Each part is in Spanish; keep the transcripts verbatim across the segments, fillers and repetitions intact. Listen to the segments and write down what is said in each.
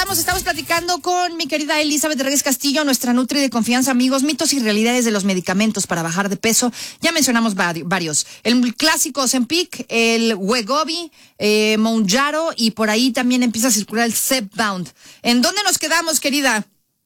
regresamos, estamos platicando con mi querida Elizabeth Reyes Castillo, nuestra nutri de confianza, amigos, mitos y realidades de los medicamentos para bajar de peso. Ya mencionamos varios, el clásico Ozempic, el Wegovy, eh, Mounjaro, y por ahí también empieza a circular el Zepbound. ¿En dónde nos quedamos, querida?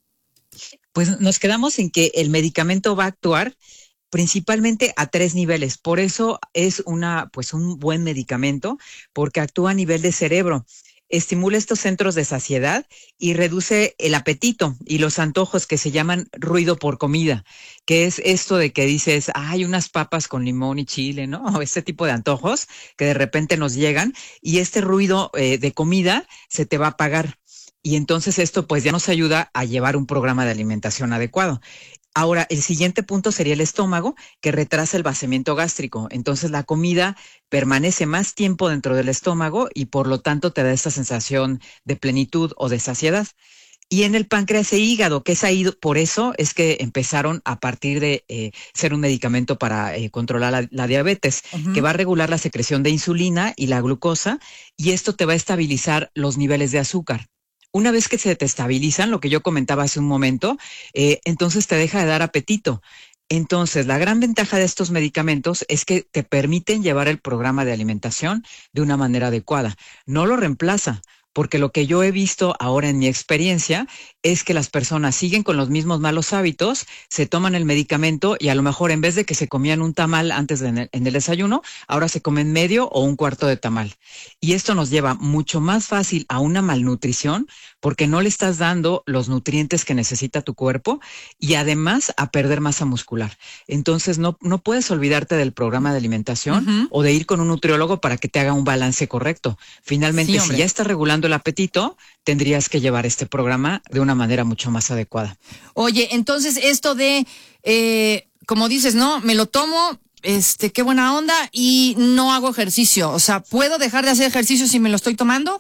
Pues nos quedamos en que el medicamento va a actuar principalmente a tres niveles. Por eso es una, pues un buen medicamento, porque actúa a nivel de cerebro. Estimula estos centros de saciedad y reduce el apetito y los antojos, que se llaman ruido por comida, que es esto de que dices, hay unas papas con limón y chile, ¿no? O este tipo de antojos que de repente nos llegan, y este ruido eh, de comida se te va a apagar. Y entonces esto pues ya nos ayuda a llevar un programa de alimentación adecuado. Ahora, el siguiente punto sería el estómago, que retrasa el vaciamiento gástrico. Entonces, la comida permanece más tiempo dentro del estómago y por lo tanto te da esta sensación de plenitud o de saciedad. Y en el páncreas e hígado, que es ahí, por eso es que empezaron a partir de eh, ser un medicamento para eh, controlar la, la diabetes, uh-huh. que va a regular la secreción de insulina y la glucosa, y esto te va a estabilizar los niveles de azúcar. Una vez que se te estabilizan, lo que yo comentaba hace un momento, eh, entonces te deja de dar apetito. Entonces, la gran ventaja de estos medicamentos es que te permiten llevar el programa de alimentación de una manera adecuada. No lo reemplaza, porque lo que yo he visto ahora en mi experiencia es que las personas siguen con los mismos malos hábitos, se toman el medicamento y a lo mejor en vez de que se comían un tamal antes de en el, en el desayuno, ahora se comen medio o un cuarto de tamal. Y esto nos lleva mucho más fácil a una malnutrición, porque no le estás dando los nutrientes que necesita tu cuerpo, y además a perder masa muscular. Entonces no, no puedes olvidarte del programa de alimentación uh-huh. o de ir con un nutriólogo para que te haga un balance correcto. Finalmente, sí, si ya estás regulando el apetito, tendrías que llevar este programa de una manera mucho más adecuada. Oye, entonces esto de, eh, como dices, ¿no? Me lo tomo, este, qué buena onda, y no hago ejercicio. O sea, ¿puedo dejar de hacer ejercicio si me lo estoy tomando?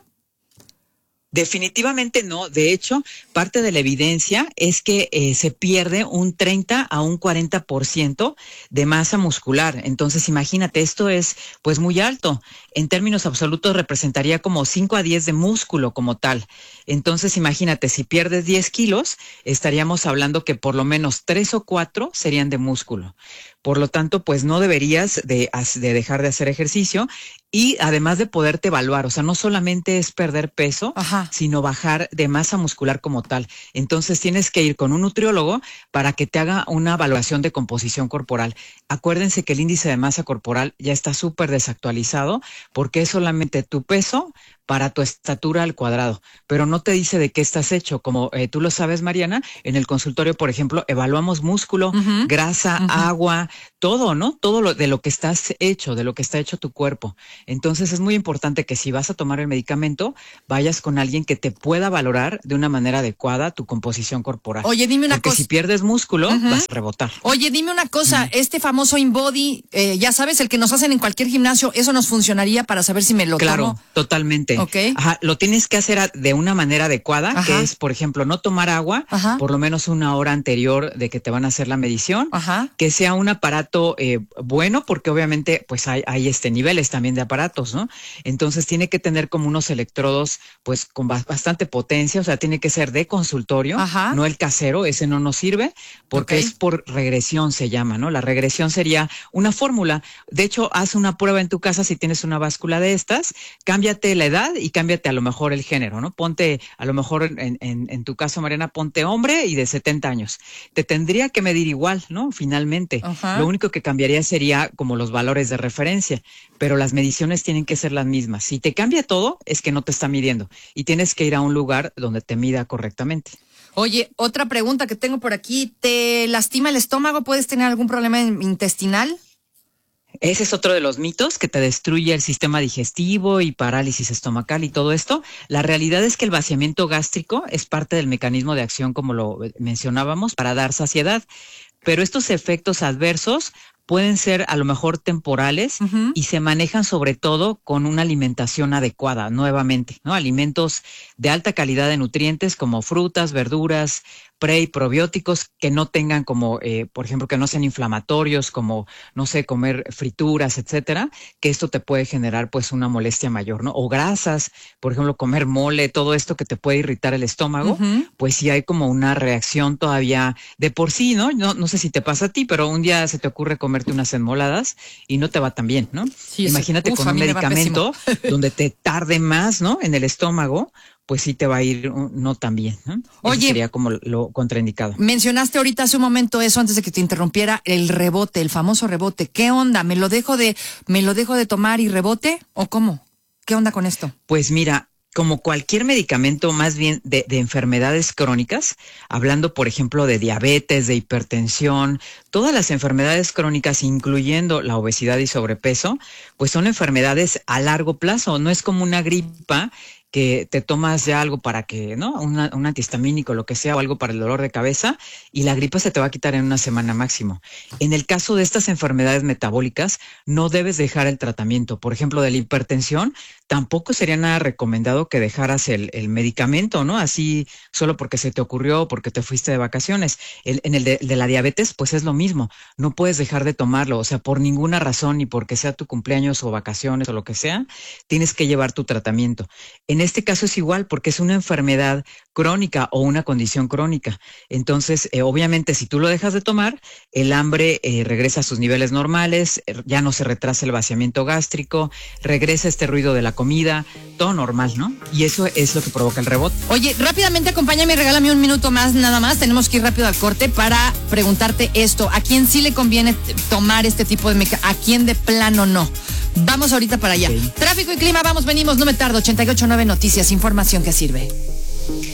Definitivamente no. De hecho, parte de la evidencia es que eh, se pierde un treinta a un cuarenta por ciento de masa muscular. Entonces, imagínate, esto es pues muy alto. En términos absolutos representaría como cinco a diez de músculo como tal. Entonces, imagínate, si pierdes diez kilos, estaríamos hablando que por lo menos tres o cuatro serían de músculo. Por lo tanto, pues no deberías de, de dejar de hacer ejercicio, y además de poderte evaluar, o sea, no solamente es perder peso, Ajá. sino bajar de masa muscular como tal. Entonces tienes que ir con un nutriólogo para que te haga una evaluación de composición corporal. Acuérdense que el índice de masa corporal ya está súper desactualizado, porque es solamente tu peso para tu estatura al cuadrado, pero no te dice de qué estás hecho. Como eh, tú lo sabes, Mariana, en el consultorio, por ejemplo, evaluamos músculo, uh-huh. grasa, uh-huh. agua, todo, ¿no? Todo lo de lo que estás hecho, de lo que está hecho tu cuerpo. Entonces es muy importante que si vas a tomar el medicamento, vayas con alguien que te pueda valorar de una manera adecuada tu composición corporal. Oye, dime una Porque cosa. si pierdes músculo, uh-huh. vas a rebotar. Oye, dime una cosa, uh-huh. este famoso InBody, eh, ya sabes, el que nos hacen en cualquier gimnasio, ¿eso nos funcionaría para saber si me lo claro, tomo? Claro, totalmente. Okay. Ajá, lo tienes que hacer a, de una manera adecuada, Ajá. que es, por ejemplo, no tomar agua Ajá. por lo menos una hora anterior de que te van a hacer la medición, Ajá. que sea un aparato eh, bueno, porque obviamente pues hay, hay este niveles también de aparatos, ¿no? Entonces tiene que tener como unos electrodos pues con ba- bastante potencia, o sea, tiene que ser de consultorio, Ajá. no el casero, ese no nos sirve, porque okay. es por regresión se llama, ¿no? La regresión sería una fórmula. De hecho, haz una prueba en tu casa si tienes una báscula de estas, cámbiate la edad y cámbiate a lo mejor el género, ¿no? Ponte, a lo mejor en, en, en tu caso, Mariana, ponte hombre y de setenta años. Te tendría que medir igual, ¿no? Finalmente. Ajá. Lo único que cambiaría sería como los valores de referencia, pero las mediciones tienen que ser las mismas. Si te cambia todo, es que no te está midiendo y tienes que ir a un lugar donde te mida correctamente. Oye, otra pregunta que tengo por aquí, ¿te lastima el estómago? ¿Puedes tener algún problema intestinal? Ese es otro de los mitos, que te destruye el sistema digestivo y parálisis estomacal y todo esto. La realidad es que el vaciamiento gástrico es parte del mecanismo de acción, como lo mencionábamos, para dar saciedad. Pero estos efectos adversos pueden ser a lo mejor temporales uh-huh. y se manejan sobre todo con una alimentación adecuada, nuevamente, ¿no? Alimentos de alta calidad de nutrientes como frutas, verduras, pre y probióticos que no tengan como, eh, por ejemplo, que no sean inflamatorios, como, no sé, comer frituras, etcétera, que esto te puede generar pues una molestia mayor, ¿no? O grasas, por ejemplo, comer mole, todo esto que te puede irritar el estómago, uh-huh. pues sí hay como una reacción todavía de por sí, ¿no? No, no sé si te pasa a ti, pero un día se te ocurre comerte unas enmoladas y no te va tan bien, ¿no? Sí, imagínate uf, con un medicamento donde te tarde más, ¿no? En el estómago, pues sí te va a ir no tan bien, ¿no? Oye, eso sería como lo contraindicado. Mencionaste ahorita hace un momento eso, antes de que te interrumpiera, el rebote, el famoso rebote. ¿Qué onda? ¿Me lo dejo de, me lo dejo de tomar y rebote? ¿O cómo? ¿Qué onda con esto? Pues mira, como cualquier medicamento más bien de, de enfermedades crónicas, hablando por ejemplo de diabetes, de hipertensión, todas las enfermedades crónicas, incluyendo la obesidad y sobrepeso, pues son enfermedades a largo plazo, no es como una gripa que te tomas ya algo para que, ¿no? Una, un antihistamínico, lo que sea, o algo para el dolor de cabeza, y la gripa se te va a quitar en una semana máximo. En el caso de estas enfermedades metabólicas, no debes dejar el tratamiento. Por ejemplo, de la hipertensión, tampoco sería nada recomendado que dejaras el, el medicamento, ¿no? Así, solo porque se te ocurrió, porque te fuiste de vacaciones. El, en el de, de la diabetes, pues es lo mismo. No puedes dejar de tomarlo, o sea, por ninguna razón, ni porque sea tu cumpleaños o vacaciones o lo que sea, tienes que llevar tu tratamiento. En este caso es igual porque es una enfermedad crónica o una condición crónica. Entonces, eh, obviamente, si tú lo dejas de tomar, el hambre eh, regresa a sus niveles normales, eh, ya no se retrasa el vaciamiento gástrico, regresa este ruido de la comida, todo normal, ¿no? Y eso es lo que provoca el rebote. Oye, rápidamente acompáñame y regálame un minuto más, nada más. Tenemos que ir rápido al corte para preguntarte esto. ¿A quién sí le conviene tomar este tipo de medicamentos? ¿A quién de plano no? Vamos ahorita para allá. Okay. Tráfico y clima, vamos, venimos, no me tardo. ochenta y ocho punto nueve Noticias, información que sirve.